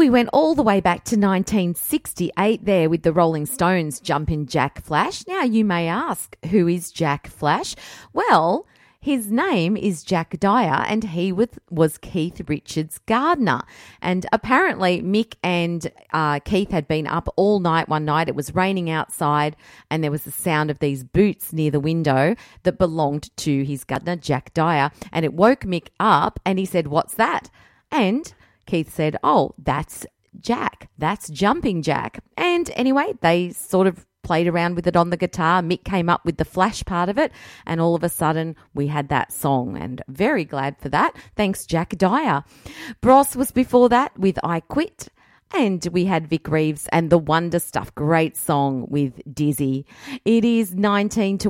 We went all the way back to 1968 there with the Rolling Stones' Jumpin' Jack Flash. Now you may ask, who is Jack Flash? Well, his name is Jack Dyer, and he was Keith Richards' gardener. And apparently Mick and Keith had been up all night one night. It was raining outside, and there was the sound of these boots near the window that belonged to his gardener, Jack Dyer. And it woke Mick up, and he said, "What's that?" And Keith said, "Oh, that's Jack. That's Jumping Jack." And anyway, they sort of played around with it on the guitar. Mick came up with the flash part of it, and all of a sudden we had that song, and very glad for that. Thanks, Jack Dyer. Bros was before that with I Quit, and we had Vic Reeves and the Wonder Stuff. Great song with Dizzy. It is 19 to